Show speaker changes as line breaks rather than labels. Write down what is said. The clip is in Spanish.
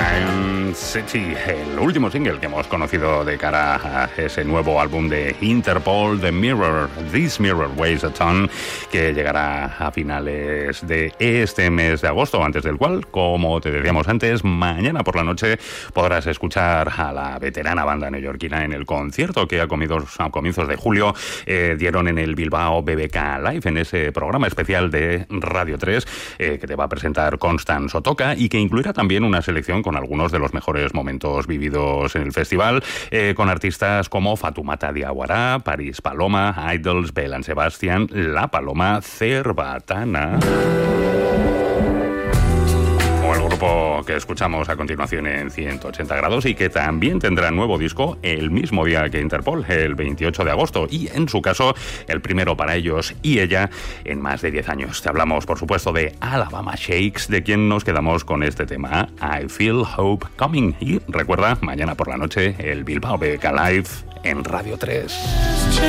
Mind City, el último single que hemos conocido de cara a ese nuevo álbum de Interpol, The Mirror, This Mirror Weighs a Ton, que llegará a finales de este mes de agosto, antes del cual, como te decíamos antes, mañana por la noche podrás escuchar a la veterana banda neoyorquina en el concierto que a comienzos de julio dieron en el Bilbao BBK Live, en ese programa especial de Radio 3 que te va a presentar Constance Otoka y que incluirá también una selección con algunos de los mejores momentos vividos en el festival, con artistas como Fatoumata Diawara, Paris Paloma, Idols, Belle Sebastian, La Paloma, Cerbatana o el grupo que escuchamos a continuación en 180 grados y que también tendrá nuevo disco el mismo día que Interpol, el 28 de agosto, y en su caso el primero para ellos y ella en más de 10 años. Te hablamos, por supuesto, de Alabama Shakes, de quien nos quedamos con este tema, I Feel Hope Coming. Y recuerda, mañana por la noche el Bilbao BBK Live en Radio 3.